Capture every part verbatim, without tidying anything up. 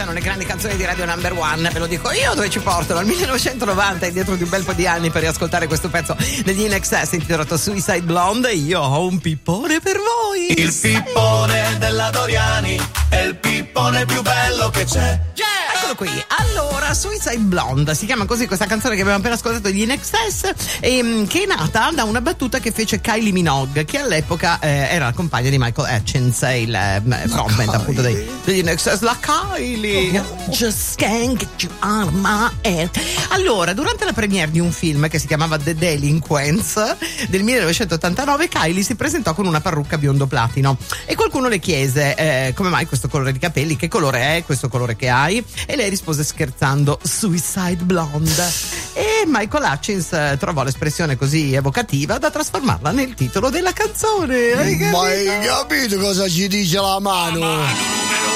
Le grandi canzoni di Radio Number One, ve lo dico io, dove ci portano al millenovecentonovanta e dietro di un bel po' di anni per riascoltare questo pezzo degli In Excess intitolato Suicide Blonde. Io ho un pippone per voi. Il pippone della Doriani è il pippone più bello che c'è. Yeah! Eccolo qui. Allora, Suicide Blonde si chiama così questa canzone che abbiamo appena ascoltato degli In Excess, e, che è nata da una battuta che fece Kylie Minogue, che all'epoca eh, era la compagna di Michael Hutchins, il eh, frontman appunto dei, degli In Excess. La Kylie Just can't get you out of my head. Allora, durante la premiere di un film che si chiamava The Delinquents del millenovecentottantanove, Kylie si presentò con una parrucca biondo platino e qualcuno le chiese eh, come mai questo colore di capelli, che colore è questo colore che hai, e lei rispose scherzando Suicide Blonde, e Michael Hutchins eh, trovò l'espressione così evocativa da trasformarla nel titolo della canzone. Hai capito? Ma hai capito cosa ci dice la mano? La mano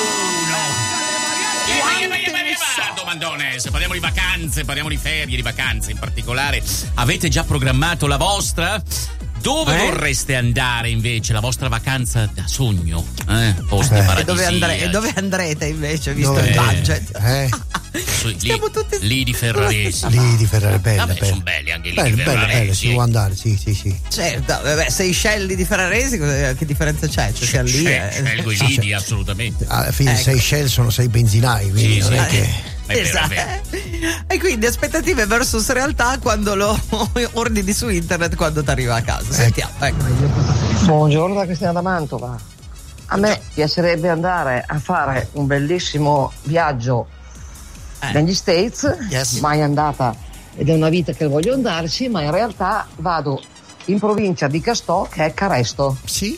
domandone, se parliamo di vacanze, parliamo di ferie, di vacanze in particolare, avete già programmato la vostra? Dove eh? vorreste andare invece la vostra vacanza da sogno? Eh? Posti eh. paradisiaci. E dove, andre- dove andrete invece, visto dove? il budget? Eh? Lì, Stiamo tutti lì di Ferraresi. Lì di Ferraresi, bella, Vabbè, bella. sono belli anche lì Bello, di bello, Ferraresi. bello, si può andare, sì, sì, sì. Certo, vabbè, Seychelles di Ferraresi, che differenza c'è? Cioè, siamo lì. C'è, eh. scelgo i lidi, assolutamente. Alla fine Ecco. sei Shell sono sei benzinai, quindi Sì, non sì. è che... È vero, Esatto. è vero. E quindi aspettative versus realtà quando lo ordini su internet, quando ti arriva a casa. Sentiamo, ecco. Buongiorno da Cristina da Mantova. A me piacerebbe andare a fare un bellissimo viaggio Eh. negli States, Yes. mai andata ed è una vita che voglio andarci, ma in realtà vado in provincia di Castò, che è Caresto. Sì?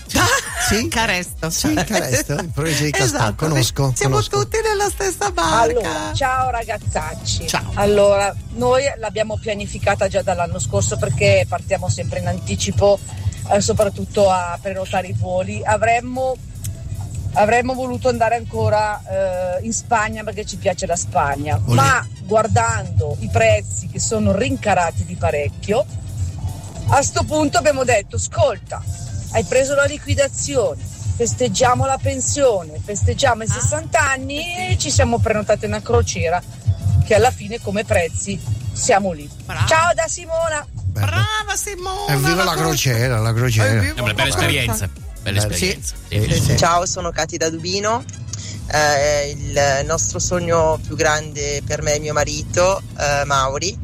Sì? Caresto. Sì, Caresto, in provincia di Castò, Esatto, conosco, siamo conosco. tutti nella stessa barca. Allora, ciao ragazzacci. Ciao. Allora, noi l'abbiamo pianificata già dall'anno scorso perché partiamo sempre in anticipo, eh, soprattutto a prenotare i voli. Avremmo, avremmo voluto andare ancora eh, in Spagna perché ci piace la Spagna, Olè. ma guardando i prezzi che sono rincarati di parecchio, a sto punto abbiamo detto: ascolta, hai preso la liquidazione, festeggiamo la pensione, festeggiamo i sessanta anni e ci siamo prenotati una crociera che alla fine come prezzi siamo lì. Brava. Ciao da Simona. Bello. Brava Simona. Evviva la crociera, la crociera. Evviva È una bella la esperienza. Bella Bello. esperienza. Sì, Sì. sì, sì. Ciao, sono Cati da Dubino. Eh, il nostro sogno più grande per me e mio marito, eh, Mauri,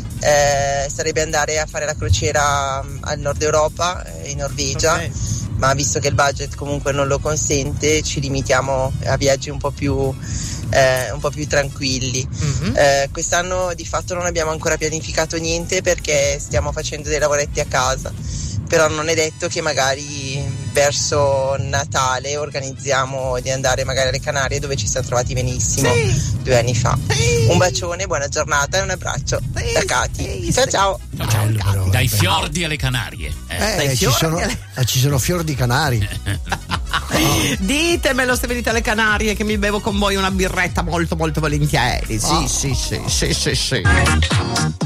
eh, sarebbe andare a fare la crociera al nord Europa, eh, in Norvegia, Ok. ma visto che il budget comunque non lo consente, ci limitiamo a viaggi un po' più, eh, un po' più tranquilli. Mhm. Eh, quest'anno di fatto non abbiamo ancora pianificato niente perché stiamo facendo dei lavoretti a casa, però non è detto che magari verso Natale organizziamo di andare magari alle Canarie, dove ci siamo trovati benissimo Sì. due anni fa. Sì. Un bacione, buona giornata e un abbraccio Sì, da Cati. sì, Ciao sì. ciao. Ciao, ciao. Bello, però, Dai bello. fiordi alle Canarie. Eh. Eh, Dai ci fiori sono, alle- eh, ci sono fior di canari. Ditemelo se venite alle Canarie che mi bevo con voi una birretta molto molto volentieri. Sì, Ah. sì, sì, sì, sì, sì.